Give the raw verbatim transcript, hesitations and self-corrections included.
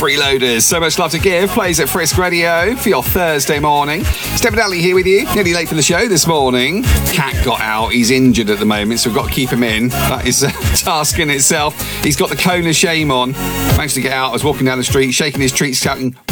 Freeloaders, so much love to give, plays at Frisk Radio for your Thursday morning. Stephen Alley here with you, nearly late for the show this morning. Cat got out, he's injured at the moment, so we've got to keep him in. That is a task in itself. He's got the cone of shame on. Managed to get out, I was walking down the street, shaking his treats, shouting,